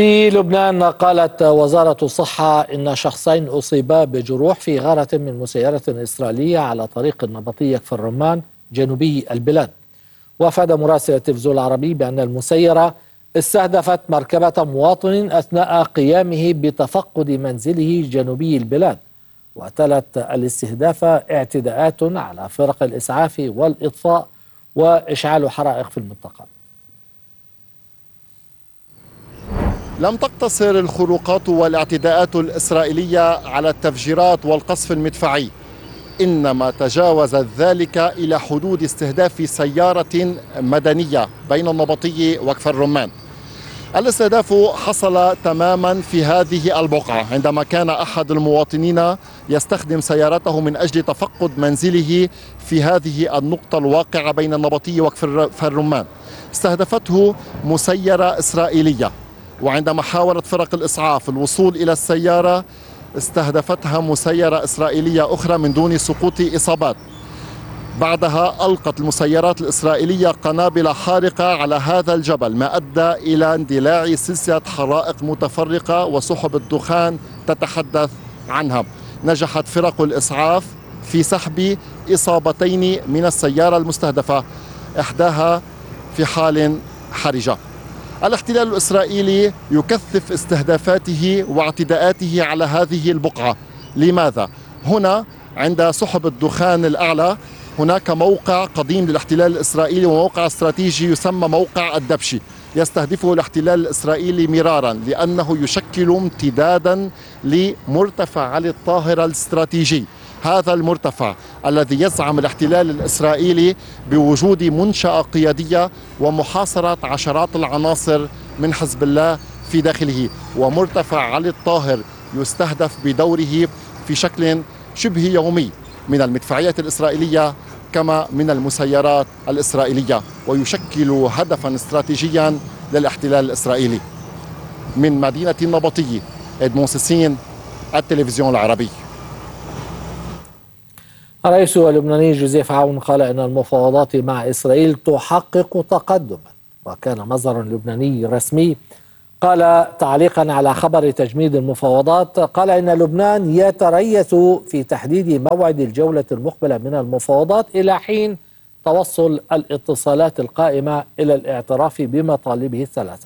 في لبنان قالت وزارة الصحة إن شخصين أصيبا بجروح في غارة من مسيرة إسرائيلية على طريق النبطية كفر الرمان جنوبي البلاد. وافاد مراسل التلفزيون العربي بأن المسيرة استهدفت مركبة مواطن أثناء قيامه بتفقد منزله جنوبي البلاد، وتلت الاستهداف اعتداءات على فرق الإسعاف والإطفاء وإشعال حرائق في المنطقة. لم تقتصر الخروقات والاعتداءات الإسرائيلية على التفجيرات والقصف المدفعي، إنما تجاوزت ذلك إلى حدود استهداف سيارة مدنية بين النبطي وكفر الرمان. الاستهداف حصل تماما في هذه البقعة عندما كان أحد المواطنين يستخدم سيارته من أجل تفقد منزله في هذه النقطة الواقعة بين النبطي وكفر الرمان. استهدفته مسيرة إسرائيلية، وعندما حاولت فرق الإسعاف الوصول إلى السيارة استهدفتها مسيرة إسرائيلية أخرى من دون سقوط إصابات. بعدها ألقت المسيرات الإسرائيلية قنابل حارقة على هذا الجبل، ما أدى إلى اندلاع سلسلة حرائق متفرقة وسحب الدخان تتحدث عنها. نجحت فرق الإسعاف في سحب إصابتين من السيارة المستهدفة، إحداها في حال حرجة. الاحتلال الإسرائيلي يكثف استهدافاته واعتداءاته على هذه البقعة. لماذا؟ هنا عند سحب الدخان الأعلى هناك موقع قديم للاحتلال الإسرائيلي وموقع استراتيجي يسمى موقع الدبشي، يستهدفه الاحتلال الإسرائيلي مرارا لأنه يشكل امتدادا لمرتفع علي الطاهرة الاستراتيجي. هذا المرتفع الذي يزعم الاحتلال الإسرائيلي بوجود منشأة قيادية ومحاصرة عشرات العناصر من حزب الله في داخله، ومرتفع علي الطاهر يستهدف بدوره في شكل شبه يومي من المدفعية الإسرائيلية كما من المسيرات الإسرائيلية، ويشكل هدفا استراتيجيا للاحتلال الإسرائيلي. من مدينة النبطية، إدمون سيسين، التلفزيون العربي. الرئيس اللبناني جوزيف عون قال إن المفاوضات مع إسرائيل تحقق تقدما، وكان مصدر لبناني رسمي قال تعليقا على خبر تجميد المفاوضات، قال إن لبنان يتريث في تحديد موعد الجولة المقبلة من المفاوضات إلى حين توصل الاتصالات القائمة إلى الاعتراف بمطالبه الثلاثة.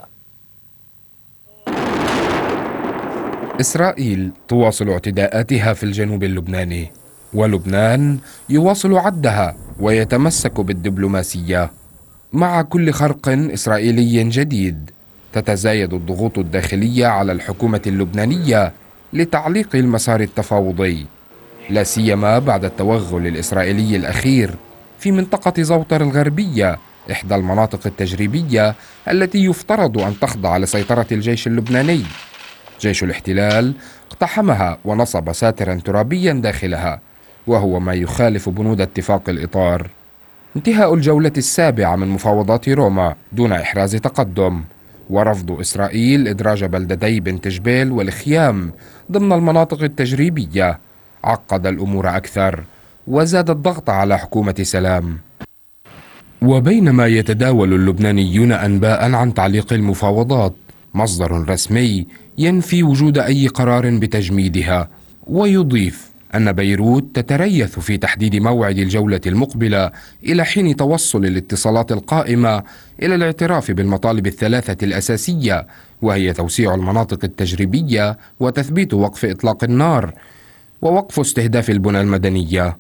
إسرائيل تواصل اعتداءاتها في الجنوب اللبناني، ولبنان يواصل عدها ويتمسك بالدبلوماسية. مع كل خرق إسرائيلي جديد تتزايد الضغوط الداخلية على الحكومة اللبنانية لتعليق المسار التفاوضي، لا سيما بعد التوغل الإسرائيلي الأخير في منطقة زوطر الغربية، إحدى المناطق التجريبية التي يفترض أن تخضع لسيطرة الجيش اللبناني. جيش الاحتلال اقتحمها ونصب ساترا ترابيا داخلها، وهو ما يخالف بنود اتفاق الإطار. انتهاء الجولة السابعة من مفاوضات روما دون إحراز تقدم، ورفض إسرائيل إدراج بلدتي بنت جبيل والخيام ضمن المناطق التجريبية عقد الأمور أكثر وزاد الضغط على حكومة سلام. وبينما يتداول اللبنانيون أنباء عن تعليق المفاوضات، مصدر رسمي ينفي وجود أي قرار بتجميدها، ويضيف أن بيروت تتريث في تحديد موعد الجولة المقبلة إلى حين توصل الاتصالات القائمة إلى الاعتراف بالمطالب الثلاثة الأساسية، وهي توسيع المناطق التجريبية وتثبيت وقف إطلاق النار ووقف استهداف البنى المدنية.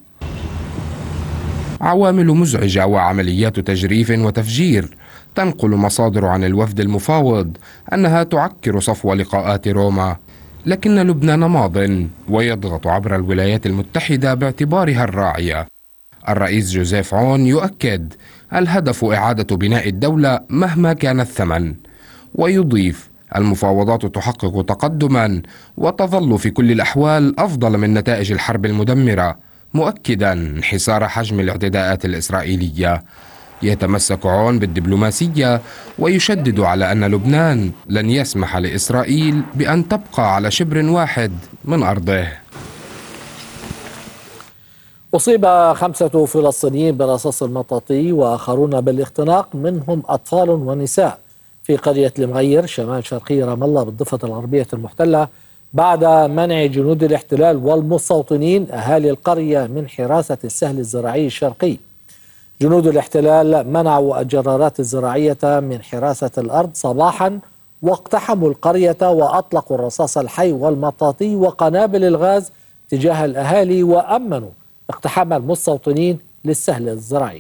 عوامل مزعجة وعمليات تجريف وتفجير. تنقل مصادر عن الوفد المفاوض أنها تعكر صفو لقاءات روما، لكن لبنان ماض ويضغط عبر الولايات المتحدة باعتبارها الراعية. الرئيس جوزيف عون يؤكد الهدف إعادة بناء الدولة مهما كان الثمن، ويضيف المفاوضات تحقق تقدما وتظل في كل الأحوال أفضل من نتائج الحرب المدمرة، مؤكدا انحسار حجم الاعتداءات الإسرائيلية. يتمسك عون بالدبلوماسية ويشدد على أن لبنان لن يسمح لإسرائيل بأن تبقى على شبر واحد من أرضه. أصيب 5 فلسطينيين برصاص المطاطي وآخرون بالاختناق منهم أطفال ونساء في قرية المغير شمال شرقي رام الله بالضفة الغربية المحتلة بعد منع جنود الاحتلال والمستوطنين أهالي القرية من حراسة السهل الزراعي الشرقي. جنود الاحتلال منعوا الجرارات الزراعية من حراسة الأرض صباحا واقتحموا القرية وأطلقوا الرصاص الحي والمطاطي وقنابل الغاز تجاه الأهالي وأمنوا اقتحام المستوطنين للسهل الزراعي.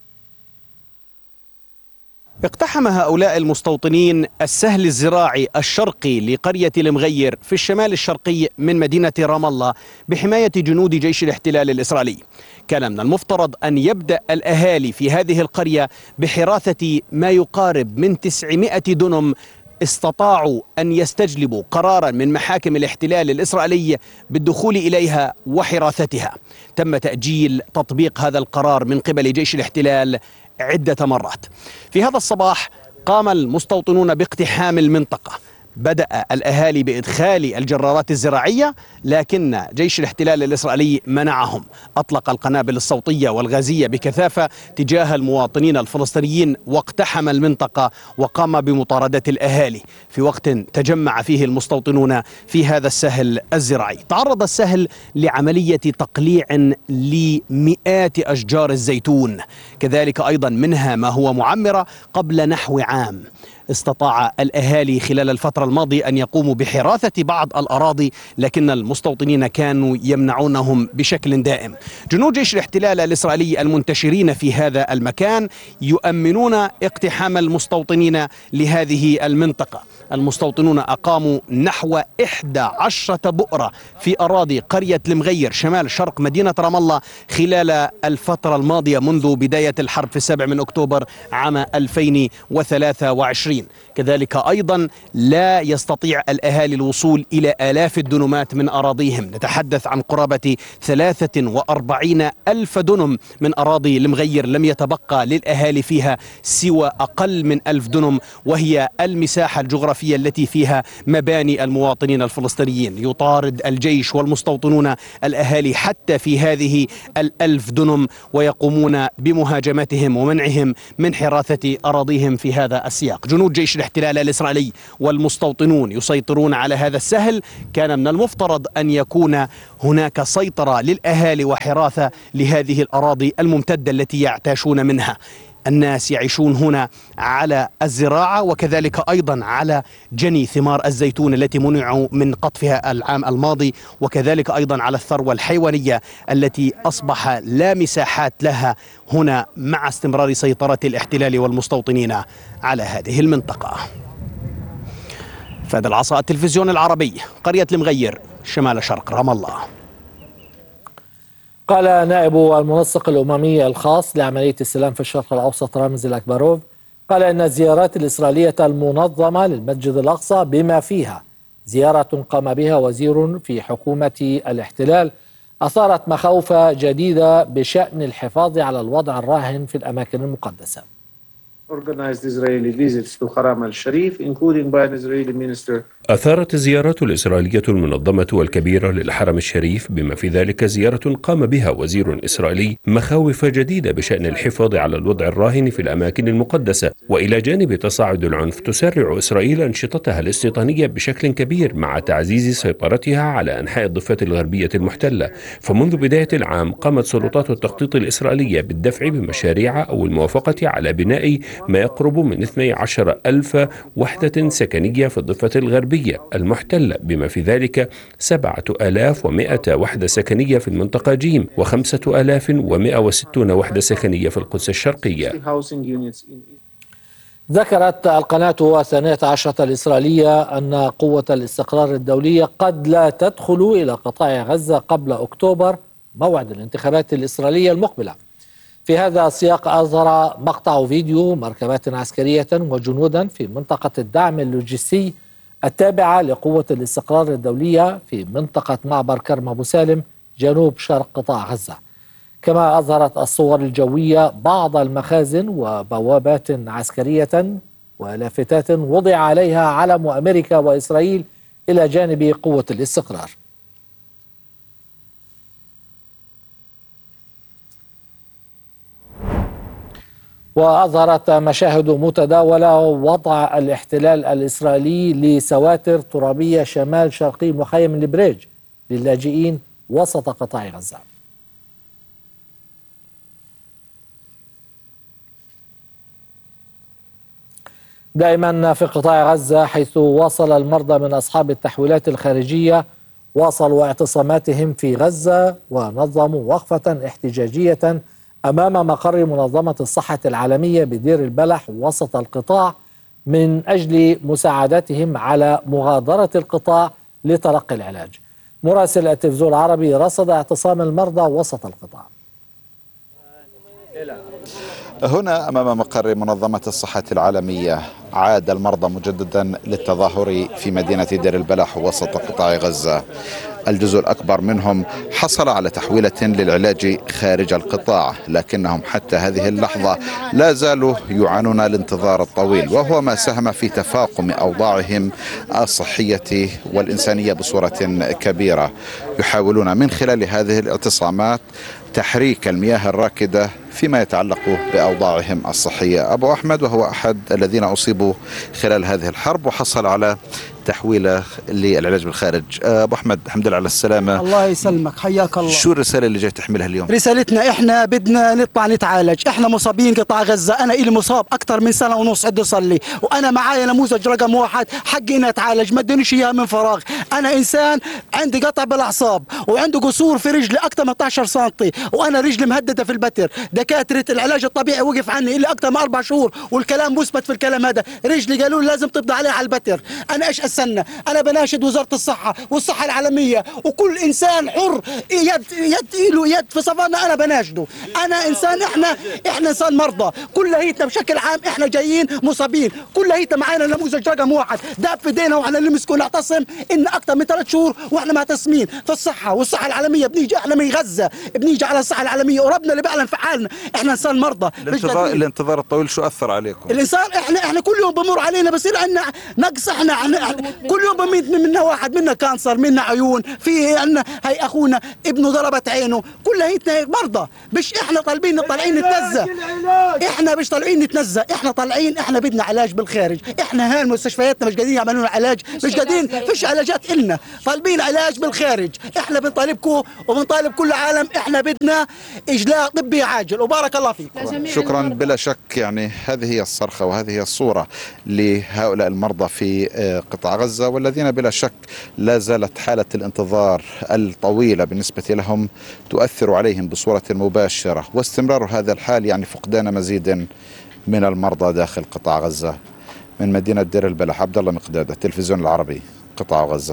اقتحم هؤلاء المستوطنين السهل الزراعي الشرقي لقرية المغير في الشمال الشرقي من مدينة رام الله بحماية جنود جيش الاحتلال الإسرائيلي. كان من المفترض أن يبدأ الأهالي في هذه القرية بحراثة ما يقارب من 900 دنم استطاعوا أن يستجلبوا قرارا من محاكم الاحتلال الإسرائيلي بالدخول إليها وحراثتها. تم تأجيل تطبيق هذا القرار من قبل جيش الاحتلال عدة مرات. في هذا الصباح قام المستوطنون باقتحام المنطقة. بدأ الأهالي بإدخال الجرارات الزراعية لكن جيش الاحتلال الإسرائيلي منعهم. أطلق القنابل الصوتية والغازية بكثافة تجاه المواطنين الفلسطينيين واقتحم المنطقة وقام بمطاردة الأهالي في وقت تجمع فيه المستوطنون في هذا السهل الزراعي. تعرض السهل لعملية تقليع لمئات أشجار الزيتون، كذلك أيضا منها ما هو معمرة قبل نحو عام. استطاع الأهالي خلال الفترة الماضية أن يقوموا بحراثة بعض الأراضي لكن المستوطنين كانوا يمنعونهم بشكل دائم. جنود جيش الاحتلال الإسرائيلي المنتشرين في هذا المكان يؤمنون اقتحام المستوطنين لهذه المنطقة. المستوطنون أقاموا نحو 11 بؤرة في أراضي قرية المغير شمال شرق مدينة رام الله خلال الفترة الماضية منذ بداية الحرب في 7 من أكتوبر عام 2023. كذلك أيضا لا يستطيع الأهالي الوصول إلى آلاف الدنمات من أراضيهم. نتحدث عن قرابة 43 ألف دنم من أراضي المغير لم يتبقى للأهالي فيها سوى أقل من 1000 دنم، وهي المساحة الجغرافية التي فيها مباني المواطنين الفلسطينيين. يطارد الجيش والمستوطنون الأهالي حتى في هذه 1000 دنم ويقومون بمهاجمتهم ومنعهم من حراثة أراضيهم في هذا السياق. جنود جيش الاحتلال الإسرائيلي والمستوطنون يسيطرون على هذا السهل. كان من المفترض أن يكون هناك سيطرة للأهالي وحراثة لهذه الأراضي الممتدة التي يعتاشون منها. الناس يعيشون هنا على الزراعة وكذلك أيضا على جني ثمار الزيتون التي منعوا من قطفها العام الماضي، وكذلك أيضا على الثروة الحيوانية التي أصبح لا مساحات لها هنا مع استمرار سيطرة الاحتلال والمستوطنين على هذه المنطقة. فهد العصا، التلفزيون العربي، قرية المغير شمال شرق رام الله. قال نائب المنسق الأممي الخاص لعملية السلام في الشرق الأوسط رامز الأكبروف قال إن الزيارات الإسرائيلية المنظمة للمسجد الأقصى بما فيها زيارة قام بها وزير في حكومة الاحتلال أثارت مخاوف جديدة بشأن الحفاظ على الوضع الراهن في الأماكن المقدسة. Organized Israeli visits to Haram al-Sharif, including by an Israeli minister. أثارت الزيارات الإسرائيلية المنظمة والكبيرة للحرم الشريف بما في ذلك زيارة قام بها وزير إسرائيلي مخاوف جديدة بشأن الحفاظ على الوضع الراهن في الأماكن المقدسة. وإلى جانب تصاعد العنف تسرع إسرائيل أنشطتها الاستيطانية بشكل كبير مع تعزيز سيطرتها على أنحاء الضفة الغربية المحتلة. فمنذ بداية العام قامت سلطات التخطيط الإسرائيلية بالدفع بمشاريع أو الموافقة على بناء ما يقرب من 12,000 وحدة سكنية في الضفة الغربية المحتلة، بما في ذلك 7,100 وحدة سكنية في المنطقة جيم و5,160 وحدة سكنية في القدس الشرقية. ذكرت القناة 12 الإسرائيلية أن قوة الاستقرار الدولية قد لا تدخل إلى قطاع غزة قبل أكتوبر، موعد الانتخابات الإسرائيلية المقبلة. في هذا السياق أظهر مقطع فيديو مركبات عسكرية وجنودا في منطقة الدعم اللوجستي التابعة لقوة الاستقرار الدولية في منطقة معبر كرم أبو سالم جنوب شرق قطاع غزة. كما أظهرت الصور الجوية بعض المخازن وبوابات عسكرية ولافتات وضع عليها علم أمريكا وإسرائيل إلى جانب قوة الاستقرار. وأظهرت مشاهد متداولة وضع الاحتلال الإسرائيلي لسواتر ترابية شمال شرقي مخيم البريج للاجئين وسط قطاع غزة. دائما في قطاع غزة، حيث واصل المرضى من أصحاب التحويلات الخارجية واصلوا اعتصاماتهم في غزة ونظموا وقفة احتجاجية أمام مقر منظمة الصحة العالمية بدير البلح وسط القطاع من أجل مساعدتهم على مغادرة القطاع لتلقي العلاج. مراسل التلفزيون العربي رصد اعتصام المرضى وسط القطاع. هنا أمام مقر منظمة الصحة العالمية عاد المرضى مجددا للتظاهر في مدينة دير البلح وسط قطاع غزة. الجزء الأكبر منهم حصل على تحويلة للعلاج خارج القطاع، لكنهم حتى هذه اللحظة لا زالوا يعانون الانتظار الطويل، وهو ما ساهم في تفاقم أوضاعهم الصحية والإنسانية بصورة كبيرة. يحاولون من خلال هذه الاعتصامات تحريك المياه الراكدة فيما يتعلق بأوضاعهم الصحية. أبو أحمد وهو أحد الذين أصيبوا خلال هذه الحرب وحصل على تحويله للعلاج بالخارج. أبو أحمد، الحمد لله على السلامة. الله يسلمك، حياك الله. شو الرسالة اللي جاي تحملها اليوم؟ رسالتنا إحنا بدنا نطلع نتعالج، إحنا مصابين قطاع غزة. أنا إلي مصاب أكثر من سنة ونص عندي صلي، وأنا معايا نموذج رقم 1 حقي إني أتعالج، ما ادونيش إياه من فراغ. أنا إنسان عندي قطع بالأعصاب وعندي قصور في رجلي أكثر من 18 سنتي، وأنا رجلي مهددة في البتر. دكاترة العلاج الطبيعي وقف عني إلي أكثر من 4 شهور، والكلام مثبت في الكلام هذا. رجلي قالوا لي لازم تبضى عليها على البتر. أنا إيش أستنى؟ أنا بناشد وزارة الصحة والصحة العالمية وكل إنسان حر يد في صفنا. أنا بناشده، أنا إنسان، إحنا إنسان مرضى كليتنا بشكل عام. إحنا جايين مصابين كليتنا، معانا نموذج رقم 1 داب في ايدينا، وإحنا اللي مسكوا نعتصم إن أكثر من 3 شهور وإحنا معتصمين في الصحة والصحة العالمية. بنيجي إحنا من غزة، بنيجي على الصحة العالمية وربنا اللي بيعلن في حالنا. إحنا إنسان مرضى. الانتظار الطويل شو أثر عليكم؟ الإنسان إحنا كل يوم بمر علينا بصير عندنا نقص. إحنا كل يوم بميت منا واحد، منا كانسر، منا عيون، في عندنا هي أخونا ابنه ضربت عينه. كليتنا مرضى. مش إحنا طالعين نتنزه، إحنا مش طالعين نتنزه، إحنا طالعين، إحنا بدنا علاج بالخارج. إحنا هاي مستشفياتنا مش قادرين يعملوا لنا علاج، مش قادرين، فيش علاجات إلنا، طالبين علاج بالخارج. إحنا بنطالبكم وبنطالب كل العالم، إحنا بدنا إجلاء طبي عاجل، وبارك الله فيكم. شكرا. بلا شك يعني هذه هي الصرخة وهذه هي الصورة لهؤلاء المرضى في قطاع غزة، والذين بلا شك لا زالت حالة الانتظار الطويلة بالنسبة لهم تؤثر عليهم بصورة مباشرة، واستمرار هذا الحال يعني فقدان مزيد من المرضى داخل قطاع غزة. من مدينة دير البلح، عبد الله مقداد، التلفزيون العربي، قطاع غزة.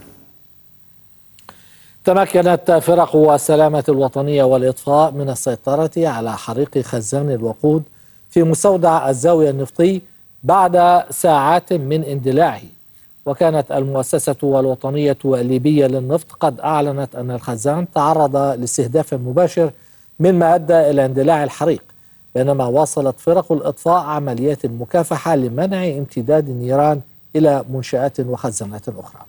تمكنت فرق السلامة الوطنية والإطفاء من السيطرة على حريق خزان الوقود في مستودع الزاوية النفطي بعد ساعات من اندلاعه. وكانت المؤسسة الوطنية الليبية للنفط قد أعلنت أن الخزان تعرض لاستهداف مباشر مما أدى إلى اندلاع الحريق، بينما واصلت فرق الإطفاء عمليات المكافحة لمنع امتداد النيران إلى منشآت وخزانات أخرى.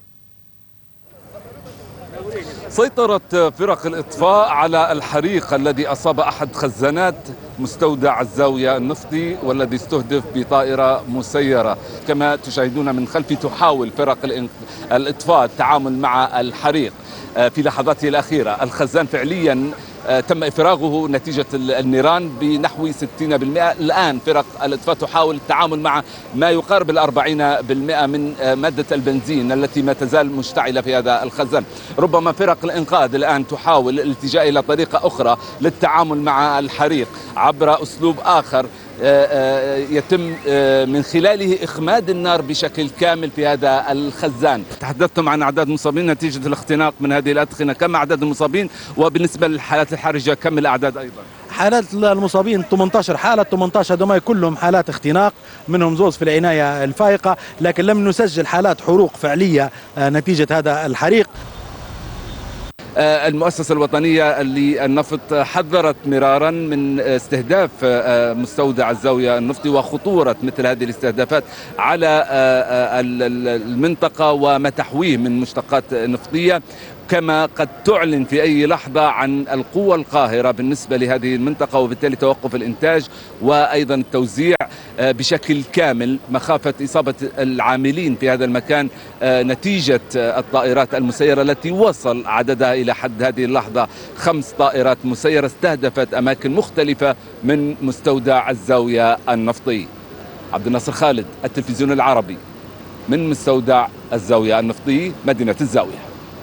سيطرت فرق الإطفاء على الحريق الذي أصاب أحد خزانات مستودع الزاوية النفطي والذي استهدف بطائرة مسيرة. كما تشاهدون من خلفي تحاول فرق الإطفاء التعامل مع الحريق في لحظاته الأخيرة. الخزان فعليا تم إفراغه نتيجة النيران بنحو 60%. الآن فرق الإطفاء تحاول التعامل مع ما يقارب 40% من مادة البنزين التي ما تزال مشتعلة في هذا الخزان. ربما فرق الإنقاذ الآن تحاول الالتجاء إلى طريقة أخرى للتعامل مع الحريق عبر أسلوب آخر يتم من خلاله إخماد النار بشكل كامل في هذا الخزان. تحدثتم عن أعداد المصابين نتيجة الاختناق من هذه الأدخنة، كم أعداد المصابين؟ وبالنسبة للحالات الحرجة كم الأعداد أيضا؟ حالات المصابين 18 حالة، 18 هذول كلهم حالات اختناق، منهم زوز في العناية الفائقة، لكن لم نسجل حالات حروق فعلية نتيجة هذا الحريق. المؤسسة الوطنية للنفط حذرت مرارا من استهداف مستودع الزاوية النفطي وخطورة مثل هذه الاستهدافات على المنطقة وما تحويه من مشتقات نفطية، كما قد تعلن في أي لحظة عن القوة القاهرة بالنسبة لهذه المنطقة، وبالتالي توقف الإنتاج وأيضا التوزيع بشكل كامل، مخافة إصابة العاملين في هذا المكان نتيجة الطائرات المسيرة التي وصل عددها إلى حد هذه اللحظة 5 طائرات مسيرة استهدفت أماكن مختلفة من مستودع الزاوية النفطي. عبد الناصر خالد، التلفزيون العربي، من مستودع الزاوية النفطي، مدينة الزاوية.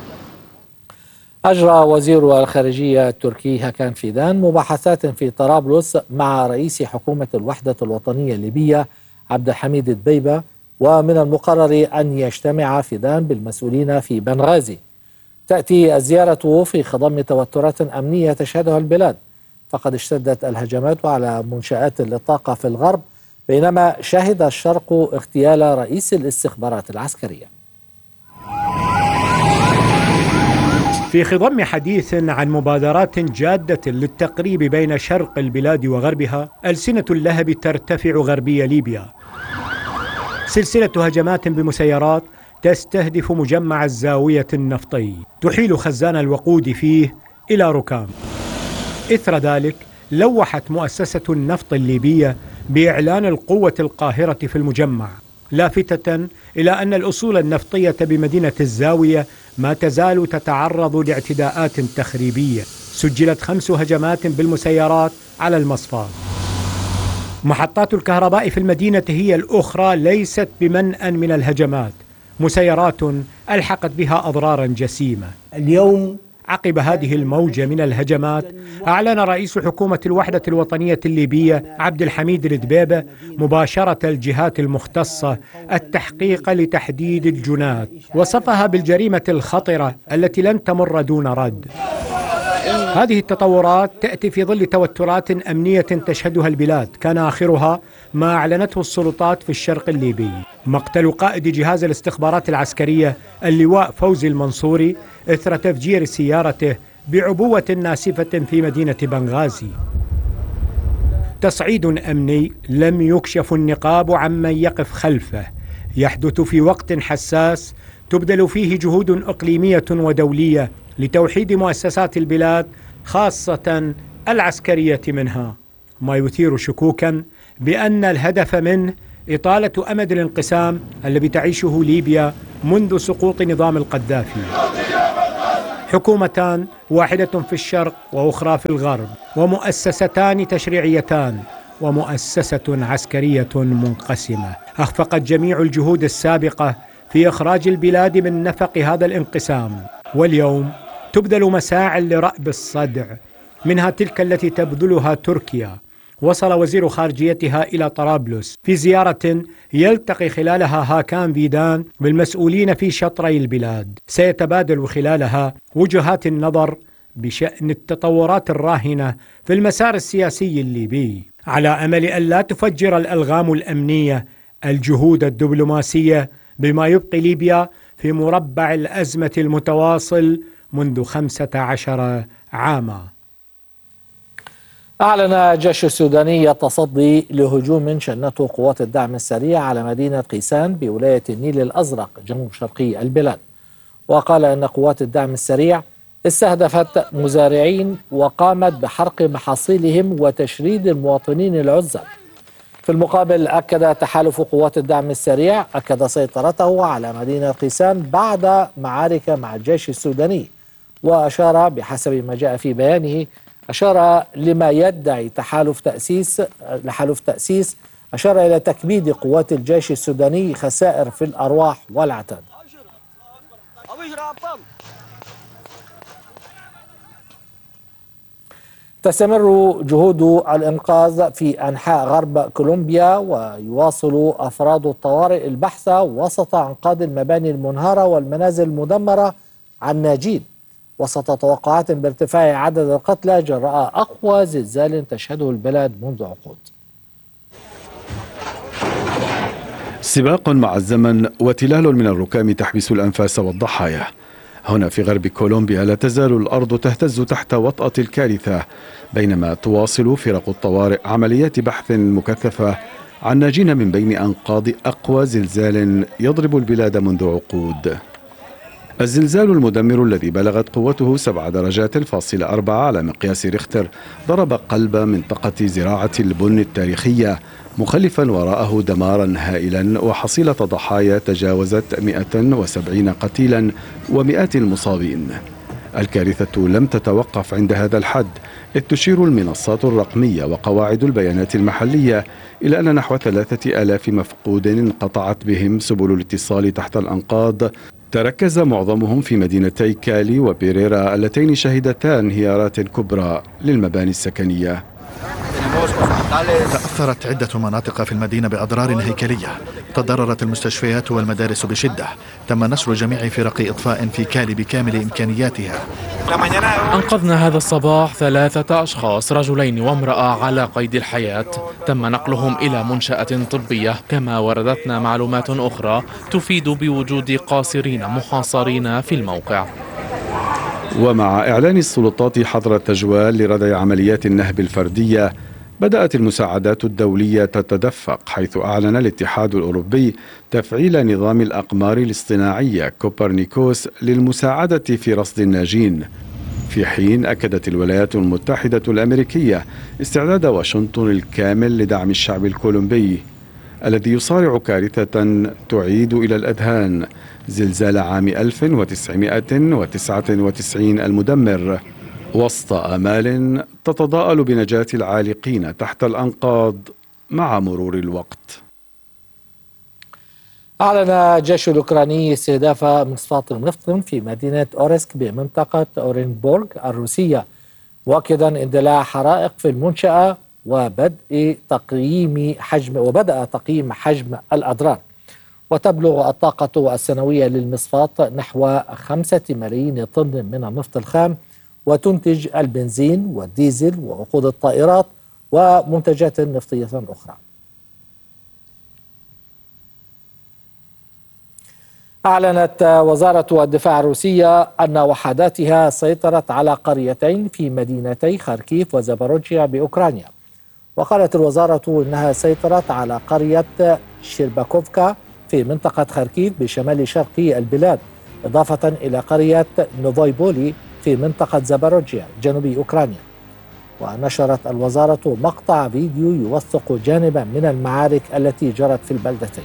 أجرى وزير الخارجية التركي هاكان فيدان مباحثات في طرابلس مع رئيس حكومة الوحدة الوطنية الليبية عبد الحميد الدبيبة، ومن المقرر أن يجتمع فيدان بالمسؤولين في بنغازي. تأتي الزيارة في خضم توترات أمنية تشهدها البلاد، فقد اشتدت الهجمات على منشآت للطاقة في الغرب، بينما شهد الشرق اغتيال رئيس الاستخبارات العسكرية. في خضم حديث عن مبادرات جادة للتقريب بين شرق البلاد وغربها، ألسنة اللهب ترتفع غربي ليبيا. سلسلة هجمات بمسيرات تستهدف مجمع الزاوية النفطي، تحيل خزان الوقود فيه إلى ركام. إثر ذلك لوحت مؤسسة النفط الليبية بإعلان القوة القاهرة في المجمع، لافتة إلى أن الأصول النفطية بمدينة الزاوية ما تزال تتعرض لاعتداءات تخريبية. سجلت 5 هجمات بالمسيرات على المصفاة. محطات الكهرباء في المدينة هي الأخرى ليست بمنأى من الهجمات، مسيرات ألحقت بها أضرارا جسيمة. اليوم عقب هذه الموجة من الهجمات أعلن رئيس حكومة الوحدة الوطنية الليبية عبد الحميد الدبيبة مباشرة الجهات المختصة التحقيق لتحديد الجنات، وصفها بالجريمة الخطرة التي لن تمر دون رد. هذه التطورات تأتي في ظل توترات أمنية تشهدها البلاد، كان آخرها ما أعلنته السلطات في الشرق الليبي، مقتل قائد جهاز الاستخبارات العسكرية اللواء فوزي المنصوري إثر تفجير سيارته بعبوة ناسفة في مدينة بنغازي. تصعيد أمني لم يكشف النقاب عمن يقف خلفه، يحدث في وقت حساس تبذل فيه جهود إقليمية ودولية لتوحيد مؤسسات البلاد خاصة العسكرية منها، ما يثير شكوكا بأن الهدف منه إطالة أمد الانقسام الذي تعيشه ليبيا منذ سقوط نظام القذافي. حكومتان، واحدة في الشرق وأخرى في الغرب، ومؤسستان تشريعيتان ومؤسسة عسكرية منقسمة، أخفقت جميع الجهود السابقة في إخراج البلاد من نفق هذا الانقسام، واليوم تبذل مساع لرأب الصدع، منها تلك التي تبذلها تركيا. وصل وزير خارجيتها إلى طرابلس في زيارة يلتقي خلالها هاكان فيدان بالمسؤولين في شطري البلاد، سيتبادل خلالها وجهات النظر بشأن التطورات الراهنة في المسار السياسي الليبي، على أمل أن لا تفجر الألغام الأمنية الجهود الدبلوماسية، بما يبقي ليبيا في مربع الأزمة المتواصل منذ 15 عاما. أعلن الجيش السوداني التصدي لهجوم شنته قوات الدعم السريع على مدينة قيسان بولاية النيل الأزرق جنوب شرقي البلاد، وقال أن قوات الدعم السريع استهدفت مزارعين وقامت بحرق محاصيلهم وتشريد المواطنين العزل. في المقابل أكد تحالف قوات الدعم السريع سيطرته على مدينة قيسان بعد معارك مع الجيش السوداني، وأشار بحسب ما جاء في بيانه لما يدعي تحالف تأسيس أشار إلى تكبيد قوات الجيش السوداني خسائر في الأرواح والعتاد. تستمر جهود الإنقاذ في أنحاء غرب كولومبيا، ويواصل أفراد الطوارئ البحث وسط أنقاض المباني المنهارة والمنازل المدمرة عن ناجين، وسط توقعات بارتفاع عدد القتلى جراء أقوى زلزال تشهده البلاد منذ عقود. سباق مع الزمن وتلال من الركام تحبس الأنفاس والضحايا. هنا في غرب كولومبيا لا تزال الأرض تهتز تحت وطأة الكارثة، بينما تواصل فرق الطوارئ عمليات بحث مكثفة عن ناجين من بين أنقاض أقوى زلزال يضرب البلاد منذ عقود. الزلزال المدمر الذي بلغت قوته 7 درجات فاصلة 4 على مقياس ريختر ضرب قلب منطقة زراعة البن التاريخية، مخلفا وراءه دمارا هائلا وحصيلة ضحايا تجاوزت 170 قتيلا ومئات المصابين. الكارثة لم تتوقف عند هذا الحد، إذ تشير المنصات الرقمية وقواعد البيانات المحلية إلى أن نحو 3000 مفقود انقطعت بهم سبل الاتصال تحت الأنقاض، تركز معظمهم في مدينتي كالي وبيريرا اللتين شهدتا انهيارات كبرى للمباني السكنية. تأثرت عدة مناطق في المدينة بأضرار هيكلية، تضررت المستشفيات والمدارس بشدة. تم نشر جميع فرق إطفاء في كالي بكامل إمكانياتها. أنقذنا هذا الصباح 3 أشخاص، رجلين وامرأة على قيد الحياة، تم نقلهم إلى منشأة طبية. كما وردتنا معلومات أخرى تفيد بوجود قاصرين محاصرين في الموقع. ومع إعلان السلطات حظر التجوال لردع عمليات النهب الفردية، بدأت المساعدات الدولية تتدفق، حيث أعلن الاتحاد الأوروبي تفعيل نظام الأقمار الاصطناعية كوبرنيكوس للمساعدة في رصد الناجين، في حين أكدت الولايات المتحدة الأمريكية استعداد واشنطن الكامل لدعم الشعب الكولومبي الذي يصارع كارثة تعيد إلى الأذهان زلزال عام 1999 المدمر، وسط آمال تتضاءل بنجاة العالقين تحت الأنقاض مع مرور الوقت. أعلن الجيش الأوكراني استهداف مصفاة نفط في مدينة أورسك بمنطقة أورينبورغ الروسية، مؤكدا اندلاع حرائق في المنشأة وبدأ تقييم حجم الأضرار. وتبلغ الطاقة السنوية للمصفاة نحو 5 ملايين طن من النفط الخام، وتنتج البنزين والديزل ووقود الطائرات ومنتجات نفطية أخرى. أعلنت وزارة الدفاع الروسية أن وحداتها سيطرت على قريتين في مدينتي خاركيف وزاباروجيا بأوكرانيا. وقالت الوزارة أنها سيطرت على قرية شيرباكوفكا في منطقة خاركيف بشمال شرق البلاد، إضافة إلى قرية نوفوي بولي في منطقة زاباروجيا جنوب أوكرانيا. ونشرت الوزارة مقطع فيديو يوثق جانبا من المعارك التي جرت في البلدتين.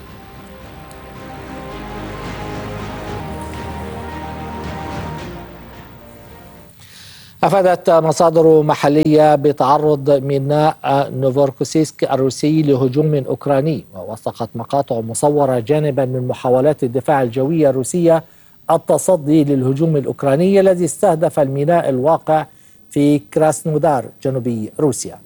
أفادت مصادر محلية بتعرض ميناء نوفوركوسيسك الروسي لهجوم أوكراني، ووثقت مقاطع مصورة جانبا من محاولات الدفاع الجوية الروسية التصدي للهجوم الأوكراني الذي استهدف الميناء الواقع في كراسنودار جنوبي روسيا.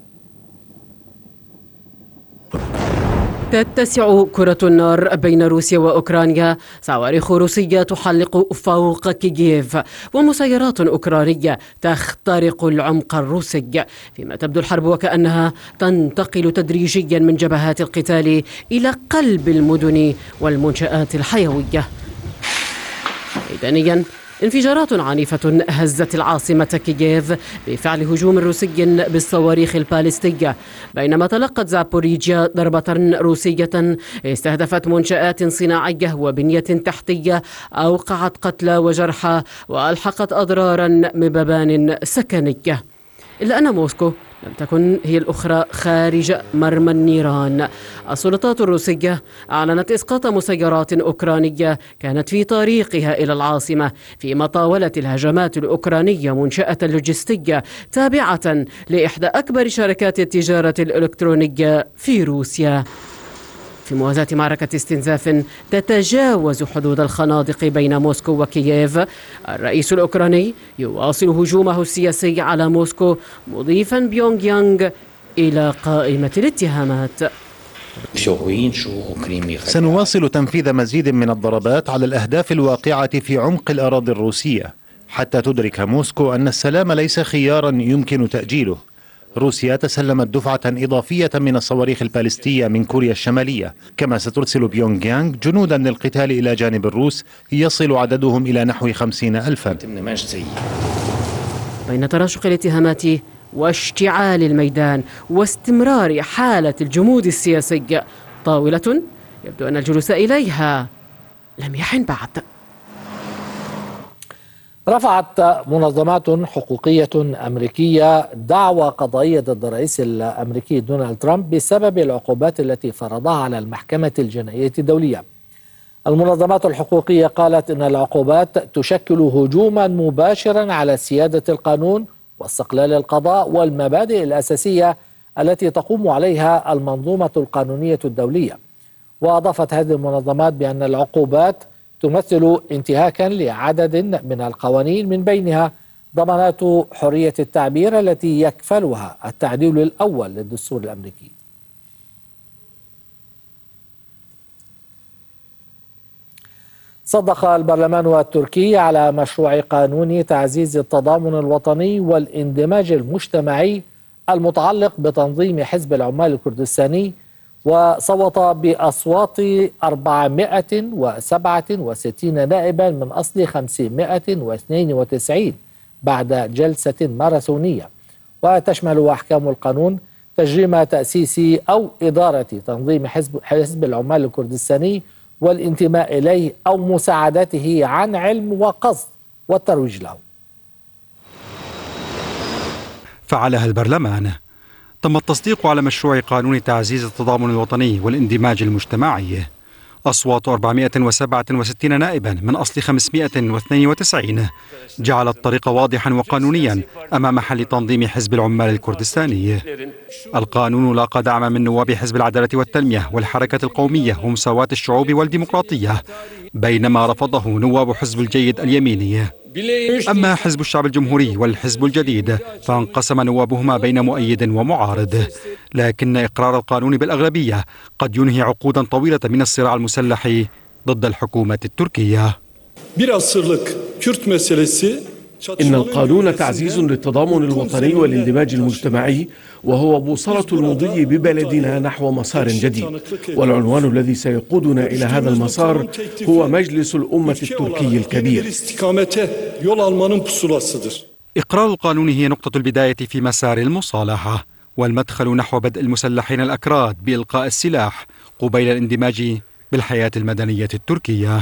تتسع كرة النار بين روسيا وأوكرانيا، صواريخ روسية تحلق فوق كييف ومسيرات أوكرانية تخترق العمق الروسي، فيما تبدو الحرب وكأنها تنتقل تدريجيا من جبهات القتال إلى قلب المدن والمنشآت الحيوية. ميدانيا انفجارات عنيفة هزت العاصمة كييف بفعل هجوم روسي بالصواريخ الباليستية، بينما تلقت زابوريجيا ضربة روسية استهدفت منشآت صناعية وبنية تحتية أوقعت قتلى وجرحى وألحقت أضرارا بمبان سكنية. إلا أن موسكو لم تكن هي الأخرى خارج مرمى النيران. السلطات الروسية أعلنت إسقاط مسيرات أوكرانية كانت في طريقها إلى العاصمة، فيما طاولت الهجمات الأوكرانية منشأة لوجستية تابعة لإحدى أكبر شركات التجارة الإلكترونية في روسيا، في موازاة معركة استنزاف تتجاوز حدود الخنادق بين موسكو وكييف. الرئيس الأوكراني يواصل هجومه السياسي على موسكو، مضيفا بيونغ يانغ إلى قائمة الاتهامات. سنواصل تنفيذ مزيد من الضربات على الأهداف الواقعة في عمق الأراضي الروسية حتى تدرك موسكو أن السلام ليس خيارا يمكن تأجيله. روسيا تسلمت دفعة إضافية من الصواريخ البالستية من كوريا الشمالية، كما سترسل بيونغ يانغ جنودا للقتال إلى جانب الروس يصل عددهم إلى نحو 50,000. بين تراشق الاتهامات واشتعال الميدان واستمرار حالة الجمود السياسي، طاولة يبدو أن الجلوس إليها لم يحن بعد. رفعت منظمات حقوقية أمريكية دعوى قضائية ضد الرئيس الأمريكي دونالد ترامب بسبب العقوبات التي فرضها على المحكمة الجنائية الدولية. المنظمات الحقوقية قالت إن العقوبات تشكل هجوما مباشرا على سيادة القانون واستقلال القضاء والمبادئ الأساسية التي تقوم عليها المنظومة القانونية الدولية. وأضافت هذه المنظمات بأن العقوبات تمثل انتهاكا لعدد من القوانين، من بينها ضمانات حرية التعبير التي يكفلها التعديل الأول للدستور الأمريكي. صدق البرلمان التركي على مشروع قانون تعزيز التضامن الوطني والاندماج المجتمعي المتعلق بتنظيم حزب العمال الكردستاني، وصوت بأصوات 467 نائبا من أصل 592 بعد جلسة ماراثونية. وتشمل أحكام القانون تجريم تأسيس أو إدارة تنظيم حزب العمال الكردستاني والانتماء إليه أو مساعدته عن علم وقصد والترويج له. فعلها البرلمان. تم التصديق على مشروع قانون تعزيز التضامن الوطني والاندماج المجتمعي. أصوات 467 نائبا من أصل 592 جعل الطريق واضحا وقانونيا أمام حل تنظيم حزب العمال الكردستاني. القانون لاقى دعما من نواب حزب العدالة والتنمية والحركة القومية ومساواة الشعوب والديمقراطية، بينما رفضه نواب حزب الجيد اليميني. أما حزب الشعب الجمهوري والحزب الجديد فانقسم نوابهما بين مؤيد ومعارض، لكن إقرار القانون بالأغلبية قد ينهي عقودا طويلة من الصراع المسلح ضد الحكومة التركية. إن القانون تعزيز للتضامن الوطني والاندماج المجتمعي، وهو بوصلة المضي ببلدنا نحو مسار جديد، والعنوان الذي سيقودنا إلى هذا المسار هو مجلس الأمة التركي الكبير. إقرار القانون هي نقطة البداية في مسار المصالحة والمدخل نحو بدء المسلحين الأكراد بإلقاء السلاح قبيل الاندماج بالحياة المدنية التركية.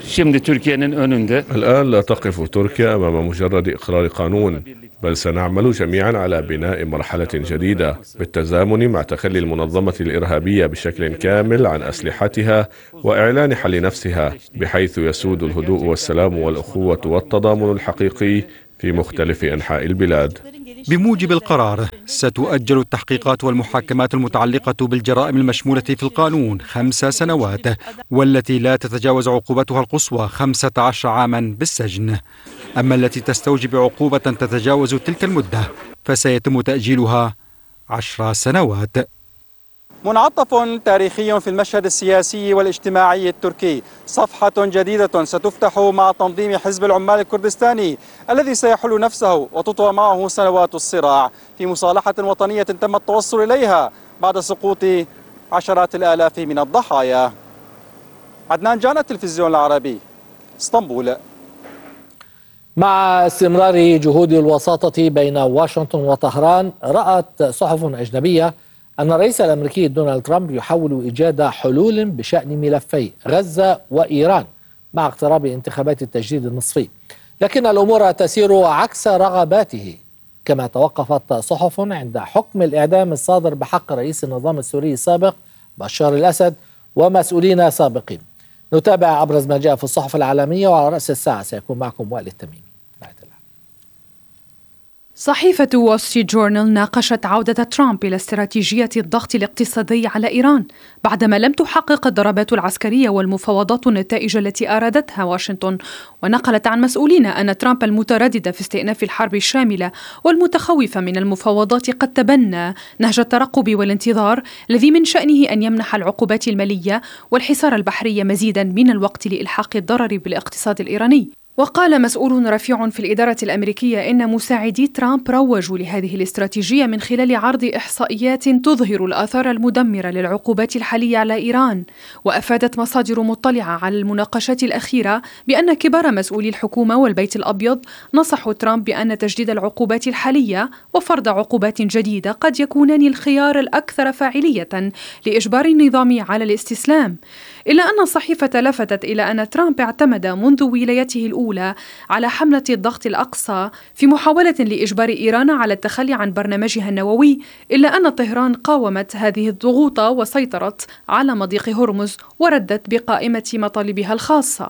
الآن لا تقف تركيا أمام مجرد إقرار قانون، بل سنعمل جميعا على بناء مرحلة جديدة بالتزامن مع تخلي المنظمة الإرهابية بشكل كامل عن أسلحتها وإعلان حل نفسها، بحيث يسود الهدوء والسلام والأخوة والتضامن الحقيقي في مختلف أنحاء البلاد. بموجب القرار ستؤجل التحقيقات والمحاكمات المتعلقة بالجرائم المشمولة في القانون 5 سنوات، والتي لا تتجاوز عقوبتها القصوى 15 عاما بالسجن. أما التي تستوجب عقوبة تتجاوز تلك المدة فسيتم تأجيلها 10 سنوات. منعطف تاريخي في المشهد السياسي والاجتماعي التركي، صفحة جديدة ستفتح مع تنظيم حزب العمال الكردستاني الذي سيحل نفسه وتطوى معه سنوات الصراع في مصالحة وطنية تم التوصل إليها بعد سقوط عشرات الآلاف من الضحايا. عدنان جان، التلفزيون العربي، اسطنبول. مع استمرار جهود الوساطة بين واشنطن وطهران، رأت صحف أجنبية أن الرئيس الأمريكي دونالد ترامب يحاول إيجاد حلول بشأن ملفي غزة وإيران مع اقتراب انتخابات التجديد النصفي، لكن الأمور تسير عكس رغباته، كما توقفت صحف عند حكم الإعدام الصادر بحق رئيس النظام السوري السابق بشار الأسد ومسؤولين سابقين. نتابع أبرز ما جاء في الصحف العالمية، وعلى رأس الساعة سيكون معكم وائل التميمي. صحيفة وول ستريت جورنال ناقشت عودة ترامب إلى استراتيجية الضغط الاقتصادي على إيران بعدما لم تحقق الضربات العسكرية والمفاوضات النتائج التي أرادتها واشنطن، ونقلت عن مسؤولين أن ترامب المتردد في استئناف الحرب الشاملة والمتخوف من المفاوضات قد تبنى نهج الترقب والانتظار الذي من شأنه أن يمنح العقوبات المالية والحصار البحري مزيدا من الوقت لإلحاق الضرر بالاقتصاد الإيراني. وقال مسؤول رفيع في الإدارة الأمريكية إن مساعدي ترامب روجوا لهذه الاستراتيجية من خلال عرض إحصائيات تظهر الآثار المدمرة للعقوبات الحالية على إيران. وأفادت مصادر مطلعة على المناقشات الأخيرة بأن كبار مسؤولي الحكومة والبيت الأبيض نصحوا ترامب بأن تجديد العقوبات الحالية وفرض عقوبات جديدة قد يكونان الخيار الأكثر فاعلية لإجبار النظام على الاستسلام. إلا أن الصحيفة لفتت إلى أن ترامب اعتمد منذ ولايته الأولى على حملة الضغط الأقصى في محاولة لإجبار إيران على التخلي عن برنامجها النووي، إلا أن طهران قاومت هذه الضغوط وسيطرت على مضيق هرمز وردت بقائمة مطالبها الخاصة.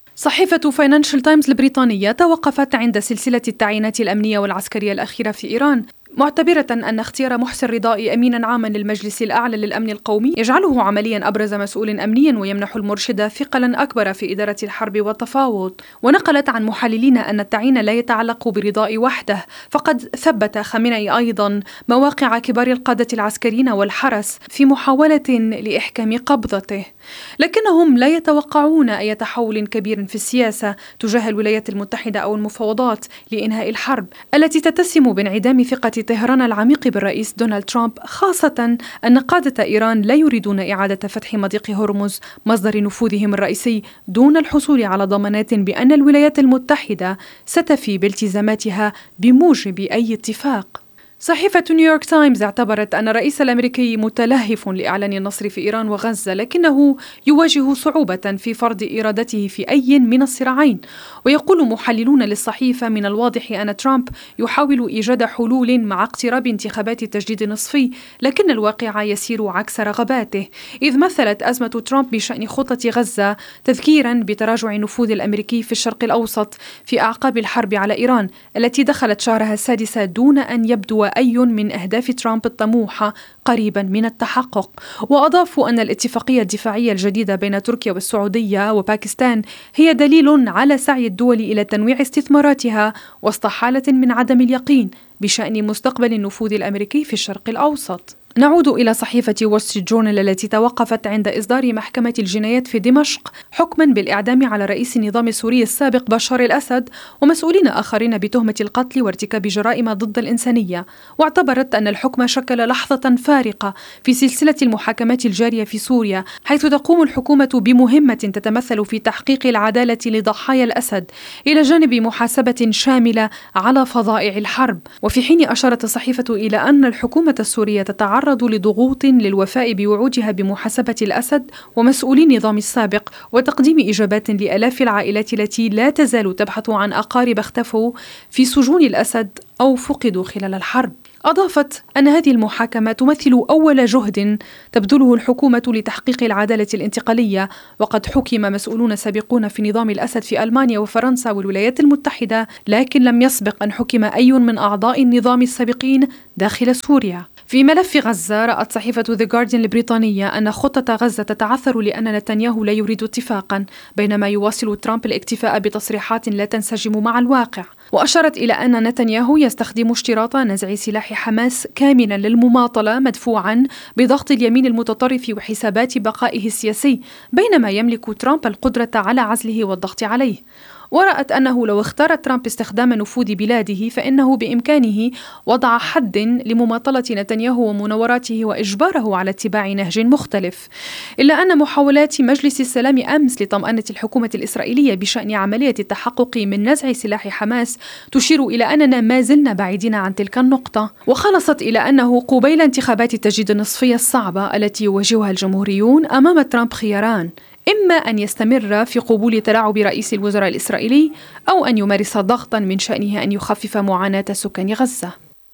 صحيفة فاينانشال تايمز البريطانية توقفت عند سلسلة التعيينات الأمنية والعسكرية الأخيرة في إيران، معتبرة أن اختيار محسن رضائي أمينا عاما للمجلس الأعلى للأمن القومي يجعله عمليا أبرز مسؤول أمني ويمنح المرشد ثقلا أكبر في إدارة الحرب والتفاوض. ونقلت عن محللين أن التعيين لا يتعلق برضاء وحده، فقد ثبت خامنئي أيضا مواقع كبار القادة العسكريين والحرس في محاولة لإحكام قبضته، لكنهم لا يتوقعون أي تحول كبير في السياسة تجاه الولايات المتحدة أو المفاوضات لإنهاء الحرب التي تتسم بانعدام ثقة طهران العميق بالرئيس دونالد ترامب، خاصة أن قادة إيران لا يريدون إعادة فتح مضيق هرمز مصدر نفوذهم الرئيسي دون الحصول على ضمانات بأن الولايات المتحدة ستفي بالتزاماتها بموجب أي اتفاق. صحيفة نيويورك تايمز اعتبرت أن الرئيس الأمريكي متلهف لإعلان النصر في إيران وغزة، لكنه يواجه صعوبة في فرض إرادته في أي من الصراعين. ويقول محللون للصحيفة من الواضح أن ترامب يحاول إيجاد حلول مع اقتراب انتخابات التجديد النصفي، لكن الواقع يسير عكس رغباته، إذ مثلت أزمة ترامب بشأن خطة غزة تذكيرا بتراجع النفوذ الأمريكي في الشرق الأوسط في أعقاب الحرب على إيران التي دخلت شهرها السادس دون أن يبدو أي من أهداف ترامب الطموحة قريبا من التحقق. وأضافوا أن الاتفاقية الدفاعية الجديدة بين تركيا والسعودية وباكستان هي دليل على سعي الدول إلى تنويع استثماراتها وسط حالة من عدم اليقين بشأن مستقبل النفوذ الأمريكي في الشرق الأوسط. نعود إلى صحيفة وول ستريت جورنال التي توقفت عند إصدار محكمة الجنايات في دمشق حكما بالإعدام على رئيس النظام السوري السابق بشار الأسد ومسؤولين آخرين بتهمة القتل وارتكاب جرائم ضد الإنسانية. واعتبرت أن الحكم شكل لحظة فارقة في سلسلة المحاكمات الجارية في سوريا، حيث تقوم الحكومة بمهمة تتمثل في تحقيق العدالة لضحايا الأسد إلى جانب محاسبة شاملة على فظائع الحرب. وفي حين أشارت الصحيفة إلى أن الحكومة السورية تتعرض لضغوط للوفاء بوعودها بمحاسبة الأسد ومسؤولي النظام السابق وتقديم إجابات لآلاف العائلات التي لا تزال تبحث عن أقارب اختفوا في سجون الأسد أو فقدوا خلال الحرب. أضافت أن هذه المحاكمة تمثل أول جهد تبذله الحكومة لتحقيق العدالة الانتقالية، وقد حكم مسؤولون سابقون في نظام الأسد في ألمانيا وفرنسا والولايات المتحدة، لكن لم يسبق أن حكم أي من أعضاء النظام السابقين داخل سوريا. في ملف غزة، رأت صحيفة The Guardian البريطانية أن خطة غزة تتعثر لأن نتنياهو لا يريد اتفاقا، بينما يواصل ترامب الاكتفاء بتصريحات لا تنسجم مع الواقع. وأشارت إلى أن نتنياهو يستخدم اشتراط نزع سلاح حماس كاملا للمماطلة مدفوعا بضغط اليمين المتطرف وحسابات بقائه السياسي، بينما يملك ترامب القدرة على عزله والضغط عليه. ورأت أنه لو اختار ترامب استخدام نفوذ بلاده فإنه بإمكانه وضع حد لمماطلة نتنياهو ومناوراته وإجباره على اتباع نهج مختلف. إلا أن محاولات مجلس السلام أمس لطمأنة الحكومة الإسرائيلية بشأن عملية التحقق من نزع سلاح حماس تشير إلى أننا ما زلنا بعيدين عن تلك النقطة. وخلصت إلى أنه قبيل انتخابات التجديد النصفية الصعبة التي يواجهها الجمهوريون أمام ترامب خياران: إما أن يستمر في قبول تلاعب رئيس الوزراء الإسرائيلي، أو أن يمارس ضغطا من شأنه أن يخفف معاناة سكان غزة.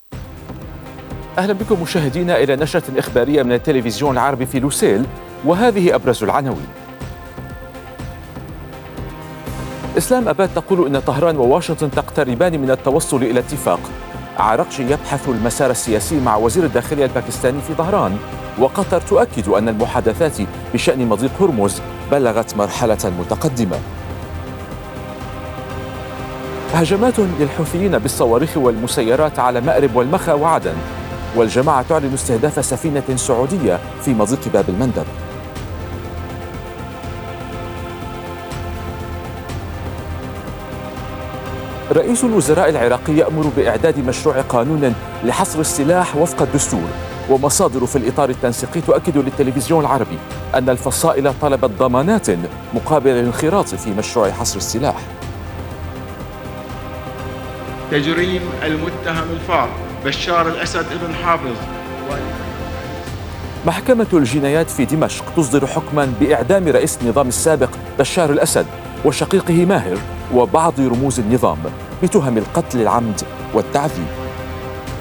أهلا بكم مشاهدينا إلى نشرة إخبارية من التلفزيون العربي في لوسيل، وهذه أبرز العناوين. إسلام أباد تقول إن طهران وواشنطن تقتربان من التوصل إلى اتفاق. عراقجي يبحث المسار السياسي مع وزير الداخلية الباكستاني في طهران. وقطر تؤكد أن المحادثات بشأن مضيق هرمز بلغت مرحلة متقدمة. هجمات للحوثيين بالصواريخ والمسيرات على مأرب والمخا وعدن. والجماعة تعلن استهداف سفينة سعودية في مضيق باب المندب. رئيس الوزراء العراقي يأمر بإعداد مشروع قانون لحصر السلاح وفق الدستور، ومصادر في الإطار التنسيقي تؤكد للتلفزيون العربي أن الفصائل طلبت ضمانات مقابل الانخراط في مشروع حصر السلاح. تجريم المتهم الفار بشار الأسد ابن حافظ. محكمة الجنايات في دمشق تصدر حكما بإعدام رئيس النظام السابق بشار الأسد وشقيقه ماهر وبعض رموز النظام بتهم القتل العمد والتعذيب.